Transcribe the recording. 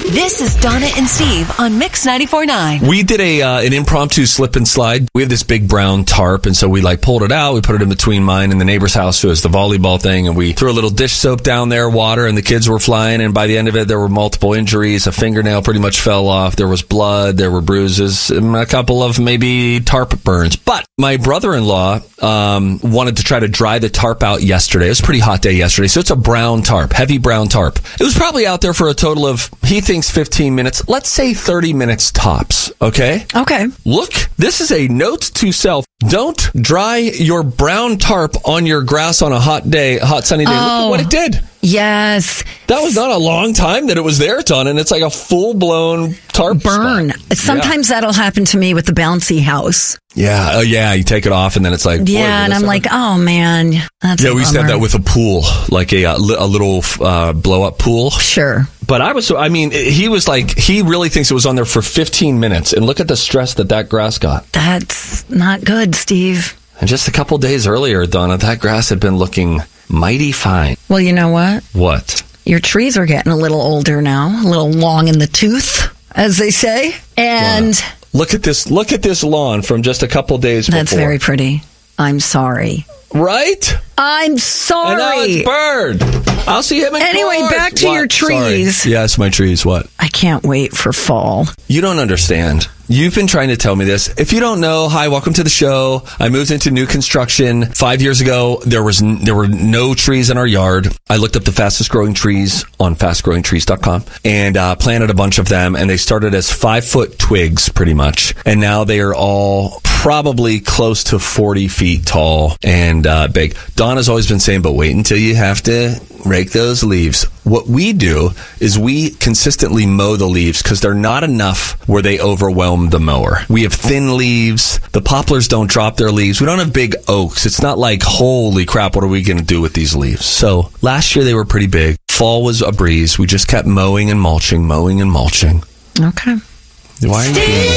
This is Donna and Steve on Mix 94.9. We did an impromptu slip and slide. We have this big brown tarp, and so we pulled it out. We put it in between mine and the neighbor's house, who has the volleyball thing, and we threw a little dish soap down there, water, and the kids were flying. And by the end of it, there were multiple injuries. A fingernail pretty much fell off. There was blood. There were bruises, and a couple of maybe tarp burns. But my brother-in-law wanted to try to dry the tarp out yesterday. It was a pretty hot day yesterday, so it's a brown tarp, heavy brown tarp. It was probably out there for a total of, he thinks, 15 minutes. Let's say 30 minutes tops, okay? Okay. Look, this is a note to self. Don't dry your brown tarp on your grass on a hot day, hot sunny day. Look at what it did. Yes. That was not a long time that it was there, Ton, and it's like a full-blown tarp burn. spot. Sometimes that'll happen to me with the bouncy house. Yeah. Oh, yeah. You take it off, and then it's like... Yeah, and I'm like, oh, man. That's we used to have that with a pool, like a little blow-up pool. Sure. But he was like, he really thinks it was on there for 15 minutes, and look at the stress that grass got. That's not good, Steve. And just a couple days earlier, Donna, that grass had been looking mighty fine. Well, you know what? What? Your trees are getting a little older now, a little long in the tooth, as they say. And Donna, look at this lawn from just a couple days before. That's very pretty. I'm sorry. Right? I'm sorry. And now it's Bird. I'll see him in Anyway, court. back to your trees. Sorry. Yes, my trees. What? I can't wait for fall. You don't understand. You've been trying to tell me this. If you don't know, hi, welcome to the show. I moved into new construction 5 years ago. There were no trees in our yard. I looked up the fastest growing trees on fastgrowingtrees.com and planted a bunch of them. And they started as 5-foot twigs, pretty much. And now they are all probably close to 40 feet tall and big. Donna's always been saying, but wait until you have to rake those leaves. What we do is we consistently mow the leaves because they're not enough where they overwhelm the mower. We have thin leaves. The poplars don't drop their leaves. We don't have big oaks. It's not like, holy crap, what are we going to do with these leaves? So last year they were pretty big. Fall was a breeze. We just kept mowing and mulching. Okay. Why are you doing